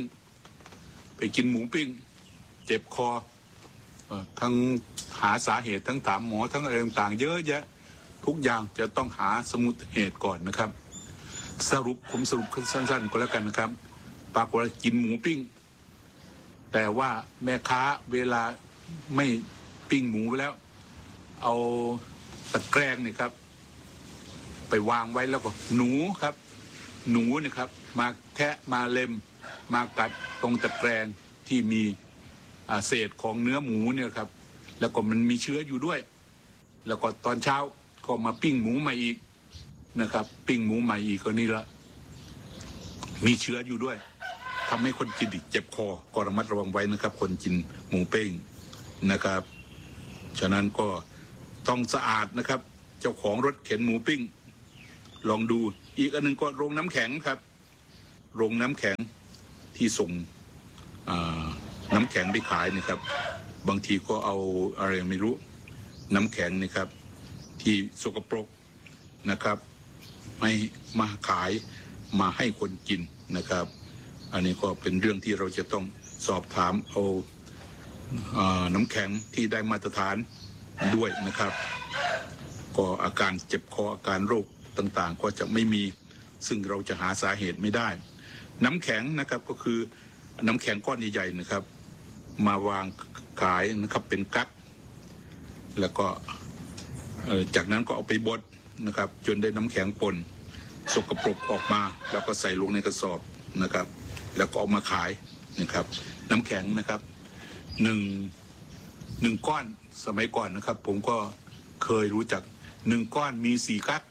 เจ็บคอทั้งหาสาเหตุทั้งถามหมอทั้งอะไรต่างๆเยอะแยะทุกอย่างจะต้องหาสมุดเหตุก่อนนะครับผมสรุปสั้นๆก็แล้วกันนะครับปรากฏว่ากินหมูปิ้งแต่ว่าแม่ค้าเวลาไม่ปิ้งหมูไปแล้วเอาตะแกรงนี่ครับไปวางไว้แล้วก็หนูนี่ครับมาแทะมาเล็มมากัดตรงตะแกรงที่มีเศษของเนื้อหมูเนี่ยครับแล้วก็มันมีเชื้ออยู่ด้วยแล้วก็ตอนเช้าก็มาปิ้งหมูใหม่อีกนะครับปิ้งหมูใหม่อีกก็นี่ละมีเชื้ออยู่ด้วยทำให้คนกินเจ็บคอก็ระมัดระวังไว้นะครับคนกินหมูปิ้งนะครับฉะนั้นก็ต้องสะอาดนะครับเจ้าของรถเข็นหมูปิ้งลองดูอีกอันนึงก็โรงน้ำแข็งครับโรงน้ำแข็งที่ส่งน้ำแข็งไปขายนะครับบางทีก็เอาอะไรไม่รู้น้ำแข็งนะครับที่สกปรกนะครับไม่มาขายมาให้คนกินนะครับอันนี้ก็เป็นเรื่องที่เราจะต้องสอบถามเอาน้ำแข็งที่ได้มาตรฐานด้วยนะครับก็อาการเจ็บคออาการโรคต่างๆก็จะไม่มีซึ่งเราจะหาสาเหตุไม่ได้น้ำแข็งนะครับก็คือน้ำแข็งก้อนใหญ่ๆนะครับมาวางขายนะครับเป็นกั๊กแล้วก็จากนั้นก็เอาไปบดนะครับจนได้น้ำแข็งปนสกปรกออกมาแล้วก็ใส่ลงในกระสอบนะครับแล้วก็เอามาขายนะครับน้ำแข็งนะครับหนึ่งก้อนสมัยก่อนนะครับผมก็เคยรู้จัก1ก้อนมี4กั๊ก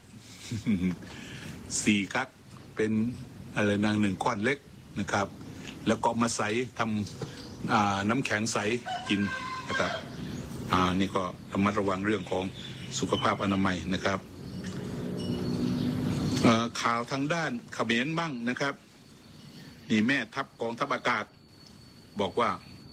4กั๊กเป็นอะไรนาง1ก้อนเล็กนะครับแล้วก็มาใส่ทำน้ำแข็งใสกินนะครับนี่ก็ระมัดระวังเรื่องของสุขภาพอนามัยนะครับข่าวทางด้านเขมรบ้างนะครับนี่แม่ทัพกองทัพอากาศบอกว่า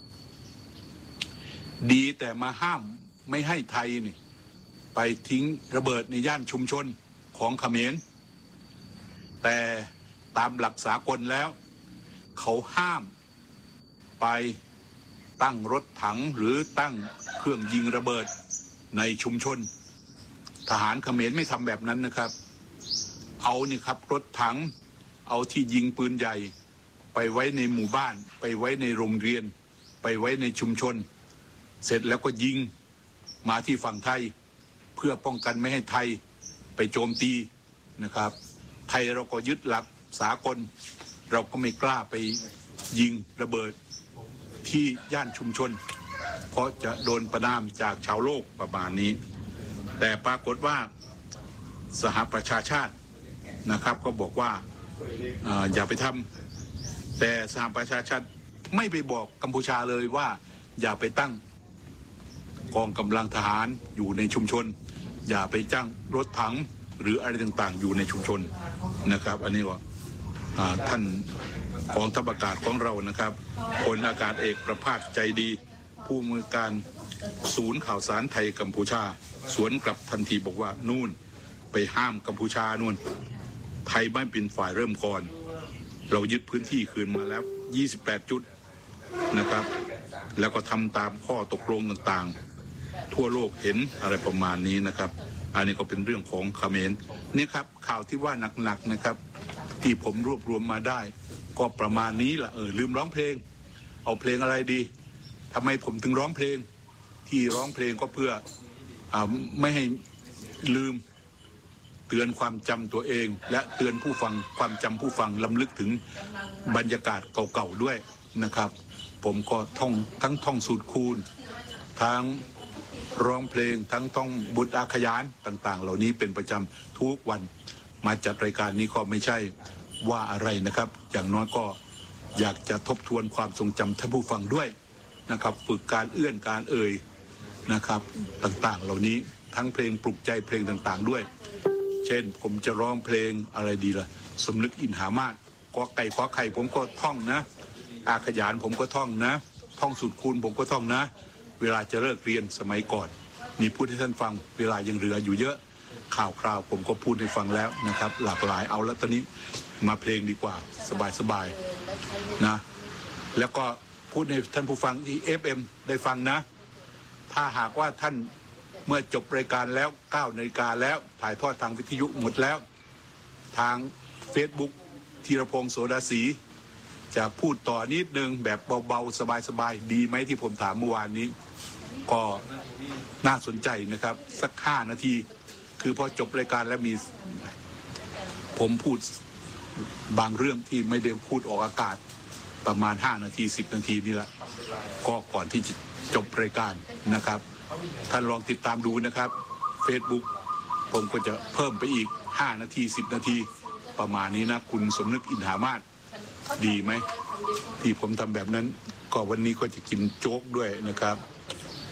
ดีแต่มาห้ามไม่ให้ไทยนี่ไปทิ้งระเบิดในย่านชุมชนของเขมรแต่ตามหลักสากลแล้วเขาห้ามไปตั้งรถถังหรือตั้งเครื่องยิงระเบิดในชุมชนทหารเขมรไม่ทำแบบนั้นนะครับเอานี่ครับรถถังเอาที่ยิงปืนใหญ่ไปไว้ในหมู่บ้านไปไว้ในโรงเรียนไปไว้ในชุมชนเสร็จแล้วก็ยิงมาที่ฝั่งไทยเพื่อป้องกันไม่ให้ไทยไปโจมตีนะครับไทยเราก็ยึดหลักสากลเราก็ไม่กล้าไปยิงระเบิดที่ย่านชุมชนเพราะจะโดนประณามจากชาวโลกประมาณนี้แต่ปรากฏว่าสหประชาชาตินะครับก็บอกว่าอย่าไปทำแต่สหประชาชาติไม่ไปบอกกัมพูชาเลยว่าอย่าไปตั้งกองกำลังทหารอยู่ในชุมชนอย่าไปจ้างรถถังหรืออะไรต่างๆอยู่ในชุมชนนะครับอันนี้ว่าท่านกองทัพอากาศของเรานะครับพลอากาศเอกประภาสใจดีผู้อำนวยการศูนย์ข่าวสารไทยกัมพูชาสวนกลับทันทีบอกว่านู่นไปห้ามกัมพูชานู่นไทยไม่เป็นฝ่ายเริ่มก่อนเรายึดพื้นที่คืนมาแล้ว28จุดนะครับแล้วก็ทำตามข้อตกลงต่างๆทั่วโลกเห็นอะไรประมาณนี้นะครับอันนี้ก็เป็นเรื่องของเขมรนี่ครับข่าวที่ว่าหนักๆนะครับที่ผมรวบรวมมาได้ก็ประมาณนี้แหละลืมร้องเพลงเอาเพลงอะไรดีทำไมผมถึงร้องเพลงที่ร้องเพลงก็เพื่อไม่ให้ลืมเตือนความจำตัวเองและเตือนผู้ฟังความจำผู้ฟังล้ำลึกถึงบรรยากาศเก่าๆด้วยนะครับผมก็ท่องสูตรคูณทั้งร้องเพลงทั้งท่องบทอาขยานต่างๆเหล่านี้เป็นประจำทุกวันมาจัดรายการนี้ก็ไม่ใช่ว่าอะไรนะครับอย่างน้อยก็อยากจะทบทวนความทรงจำท่านผู้ฟังด้วยนะครับฝึกการเอื้อนการเอ่ยนะครับต่างๆเหล่านี้ทั้งเพลงปลุกใจเพลงต่างๆด้วยเช่นผมจะร้องเพลงอะไรดีล่ะสมนึกอินหามาศกอไก่ขอไข่ผมก็ท่องนะอาขยานผมก็ท่องนะท่องสูตรคูณผมก็ท่องนะเวลาจะเลิกเรียนสมัยก่อนนี่พูดให้ท่านฟังเวลายังเหลืออยู่เยอะข่าวคราวผมก็พูดให้ฟังแล้วนะครับหลากหลายเอาแล้วตอนนี้มาเพลงดีกว่าสบายๆนะแล้วก็พูดให้ท่านผู้ฟังที่ FM ได้ฟังนะถ้าหากว่าท่านเมื่อจบรายการแล้ว9 นาฬิกาแล้วถ่ายทอดทางวิทยุหมดแล้วทาง Facebook ธีรพงษ์โสดาศรีจะพูดต่อนิดนึงแบบเบาๆสบายๆดีไหมที่ผมถามเมื่อวานนี้ก็น่าสนใจนะครับสัก5 นาทีคือพอจบรายการแล้วมีผมพูดบางเรื่องที่ไม่ได้พูดออกอากาศประมาณ5 นาที10 นาทีนี่แหละก็ก่อนที่จะจบรายการนะครับท่านลองติดตามดูนะครับ Facebook ผมก็จะเพิ่มไปอีก5 นาที10 นาทีประมาณนี้นะคุณสมนึกอินหามาศดีไหมที่ผมทำแบบนั้นก็วันนี้ก็จะกินโจ๊กด้วยนะครับ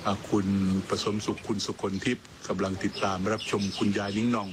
คุณประสมสุขคุณสุคนทิพย์กำลังติดตามรับชมคุณยายนิ้งนอง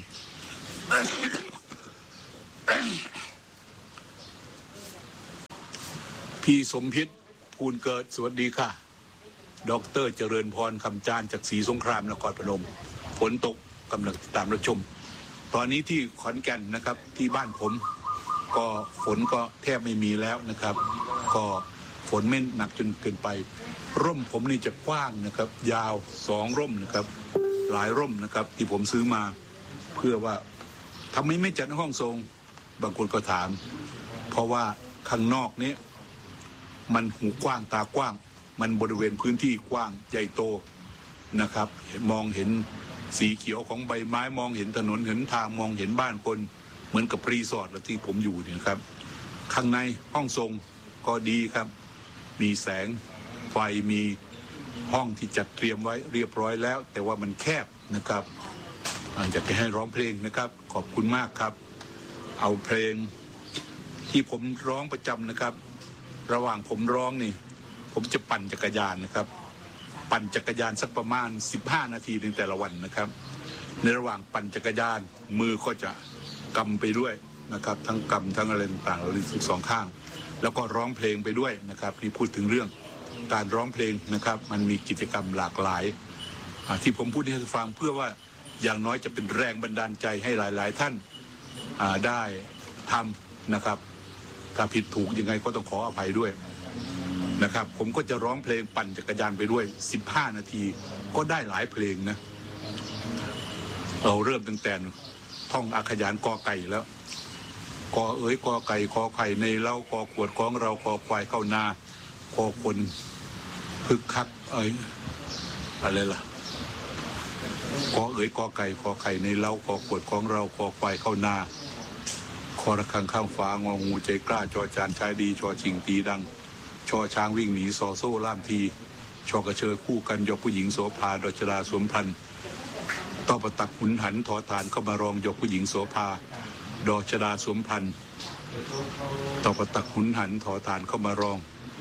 พี่สมพิษภูลเกิดสวัสดีค่ะดร.เจริญพรคำจานจากศรีสงครามนครพนมฝนตกกำลังติดตามรับชมตอนนี้ที่ขอนแก่นนะครับที่บ้านผมก็ฝนก็แทบไม่มีแล้วนะครับก็ฝนไม่หนักจนเกินไปร่มผมนี่จะกว้างนะครับยาว2 ร่มนะครับหลายร่มนะครับที่ผมซื้อมาเพื่อว่าทำไมไม่จัดห้องทรงบางคนก็ถามเพราะว่าข้างนอกนี้มันหูกว้างตากว้างมันบริเวณพื้นที่กว้างใหญ่โตนะครับมองเห็นสีเขียวของใบไม้มองเห็นถนนเห็นทางมองเห็นบ้านคนเหมือนกับรีสอร์ทที่ผมอยู่เนี่ยครับข้างในห้องทรงก็ดีครับมีแสงไฟมีห้องที่จัดเตรียมไว้เรียบร้อยแล้วแต่ว่ามันแคบนะครับอยากจะให้ร้องเพลงนะครับขอบคุณมากครับเอาเพลงที่ผมร้องประจำนะครับระหว่างผมร้องนี่ผมจะปั่นจักรยานนะครับปั่นจักรยานสักประมาณ15 นาทีในแต่ละวันนะครับในระหว่างปั่นจักรยานมือก็จะกำไปด้วยนะครับทั้งกำทั้งอะไรต่างๆเราทั้งสองข้างแล้วก็ร้องเพลงไปด้วยนะครับนี่พูดถึงเรื่องการร้องเพลงนะครับมันมีกิจกรรมหลากหลายที่ผมพูดให้ฟังเพื่อว่าอย่างน้อยจะเป็นแรงบันดาลใจให้หลายๆท่านได้ทำนะครับถ้าผิดถูกยังไงก็ต้องขออภัยด้วยนะครับผมก็จะร้องเพลงปั่นจักรยานไปด้วย15 นาทีก็ได้หลายเพลงนะเราเริ่มตั้งแต่ท่องอักขยานกอไก่แล้วกอเอ๋ยกอไก่ขอไข่ในเล้ากอขวดของเรากอควายเข้านาคอคนพึกคักอะไรล่ะกอเอ๋ยกอไก่ขอไข่ในเล้ากอขวดของเรากอควายเข้านาคอระฆังข้างฟ้างองูใจกล้าจอจานชายดีชอชิงตีดังชอช้างวิ่งหนีซอโซ่ล่ามทีชอกระเชยคู่กันยกผู้หญิงโสภาดชดาสวมพันธ์ต่อประตักหุนหันทอทานเข้ามารองยกผู้หญิงโสภาดชดาสวมพันธ์ต่อประตักหุนหันทอทานเข้ามารอง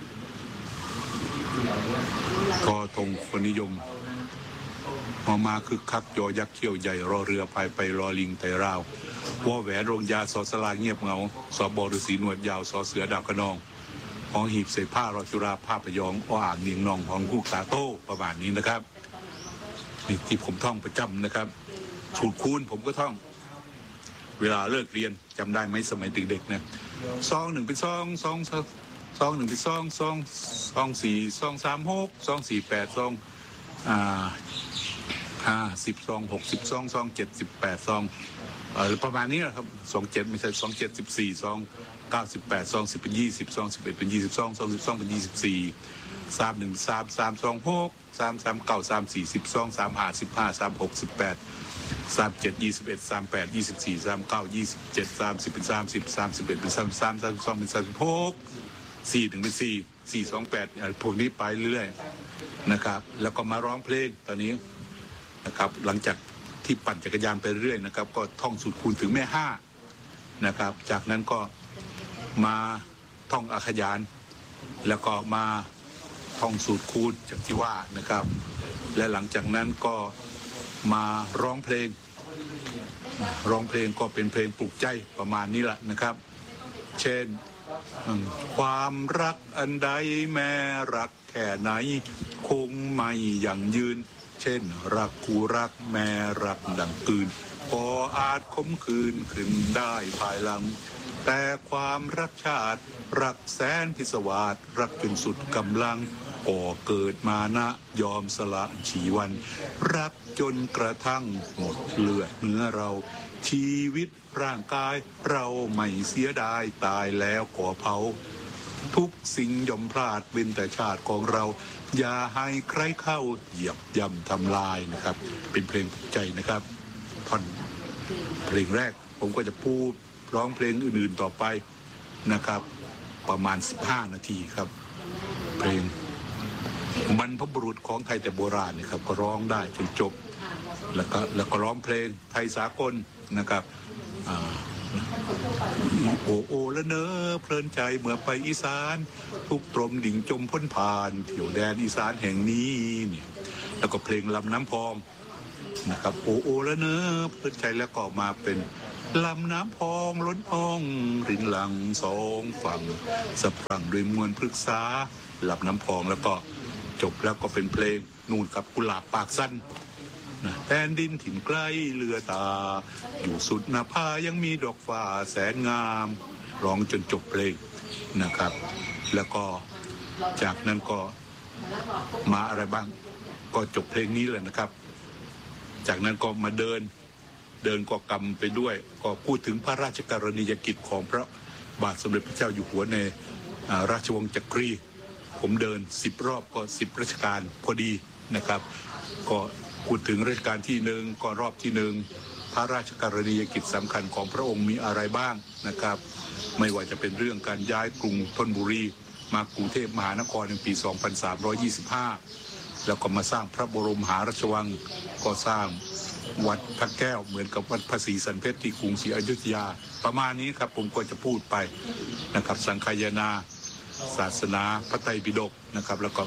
กอธงคนนิยมมาคึกคักยอยักษ์เขี้ยวใหญ่รอเรือพายไปรอลิงไต่ราววอแหวนโรงยาสอสลาเงียบเงาสอบฤษีหนวดยาวสอเสือดาวกระนองของหีบใส่ผ้ารอจุราผ้าพยองอ่างเนียงนองของคู่ตาโต้ประมาณนี้นะครับนี่ที่ผมท่องประจำนะครับสูตรคูณผมก็ท่องเวลาเลิกเรียนจำได้ไหมสมัยเด็กๆนะ2 1เป็น2 2 1เป็น2 2 2 4 2 3 6 2 4 8 2 50 2 60 2 2 7 18 2ประมาณนี้แหละครับ27ไม่ใช่27 14 2 98 2 10เป็น20 2 11เป็น22 2 12เป็น24 3 1 3 3 2 6 3 3 9 3 4 12 3 5 15 3 6 18 37 21 38 24 39 27 30เป็น30 31เป็น33 32เป็น36 4 1เป็น4 4 2 8พวกนี้ไปเรื่อยๆนะครับแล้วก็มาร้องเพลงตอนนี้นะครับหลังจากที่ปั่นจักรยานไปเรื่อยนะครับก็ท่องสูตรคูณถึงแม่5นะครับจากนั้นก็มาท่องอักขยานแล้วก็มาท่องสูตรคูณจากที่ว่านะครับและหลังจากนั้นก็มาร้องเพลงก็เป็นเพลงปลุกใจประมาณนี้แหละนะครับเช่นความรักอันใดแม้รักแค่ไหนคงไม่ยั่งยืนเช่นรักคู่รักแม้รักดังปืนก็อาจขมขื่นขึ้นได้ภายหลังแต่ความรักชาติรักแสนพิศวาสรักจนสุดกำลังก่อเกิดมานะยอมสละชีวันรักจนกระทั่งหมดเลือดเนื้อเราชีวิตร่างกายเราไม่เสียดายตายแล้วก่อเผาทุกสิ่งย่อมพลาดเป็นแต่ชาติของเราอย่าให้ใครเข้าเหยียบย่ำทำลายนะครับเป็นเพลงปลุกใจนะครับท่อนเพลงแรกผมก็จะพูดร้องเพลงอื่นๆต่อไปนะครับประมาณ15 นาทีครับเพลงบรรพบุรุษของไทยแต่โบราณนะครับก็ร้องได้จนจบแล้วก็ร้องเพลงไทยสากลนะครับโอ้โอละเนอเพลินใจเมื่อไปอีสานทุกตรมดิ่งจมพ้นผ่านเที่ยวแดนอีสานแห่งนี้เนี่ยแล้วก็เพลงลำน้ำพองนะครับโอโอแล้วเนอะเพื่อใจแล้วก็มาเป็นลำน้ำพองล้นอ่องรินหลังสองฝั่งสะพรั่งด้วยมวลพฤกษาลำน้ำพองแล้วก็จบแล้วก็เป็นเพลงนู่นกับกุหลาบปากสั้นแผ่นดินถิ่นใกล้เรือตาอยู่สุดหน้าผายังมีดอกฟ้าแสนงามร้องจนจบเพลงนะครับแล้วก็จากนั้นก็มาอะไรบ้างก็จบเพลงนี้เลยนะครับจากนั้นก็มาเดินก็กำไปด้วยก็พูดถึงพระราชกรณียกิจของพระบาทสมเด็จพระเจ้าอยู่หัวในราชวงศ์จักรีผมเดิน10 รอบก็10 ราชการพอดีนะครับก็พูดถึงรัชกาลที่ 1ก็รอบที่ 1พระราชกรณียกิจสำคัญของพระองค์มีอะไรบ้างนะครับไม่ว่าจะเป็นเรื่องการย้ายกรุงธนบุรีมากรุงเทพมหานครในปี 2325 แล้วก็มาสร้างพระบรมมหาราชวังก็สร้างวัดพระแก้วเหมือนกับวัดพระศรีสันเพชรที่กรุงศรีอยุธยาประมาณนี้ครับผมก็จะพูดไปนะครับสังคายนาศาสนาพระไตรปิฎกนะครับแล้วก็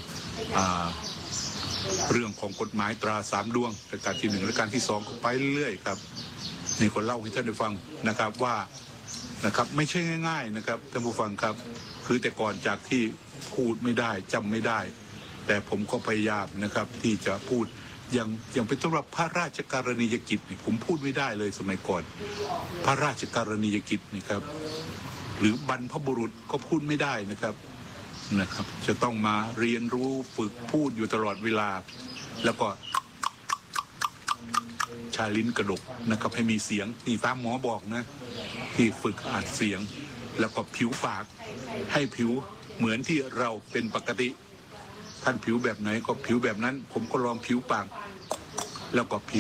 เรื่องของกฎหมายตรา3 ดวงรัชกาลที่ 1รัชกาลที่ 2ก็ไปเรื่อยๆครับนี่คนเล่าให้ท่านได้ฟังนะครับว่านะครับไม่ใช่ง่ายๆนะครับท่านผู้ฟังครับคือแต่ก่อนจากที่พูดไม่ได้จำไม่ได้แต่ผมก็พยายามนะครับที่จะพูดอย่างเป็นต้นว่าพระราชกรณียกิจนี่ผมพูดไม่ได้เลยสมัยก่อนพระราชกรณียกิจนี่ครับหรือบรรพบุรุษก็พูดไม่ได้นะครับจะต้องมาเรียนรู้ฝึกพูดอยู่ตลอดเวลาแล้วก็ชาลิ้นกระดกนะครับให้มีเสียงนี่ตามหมอบอกนะที่ฝึกอัดเสียงแล้วก็ผิวปากให้ผิวเหมือนที่เราเป็นปกติท่านผิวแบบไหนก็ผิวแบบนั้นผมก็ลองผิวปากแล้วก็ผิว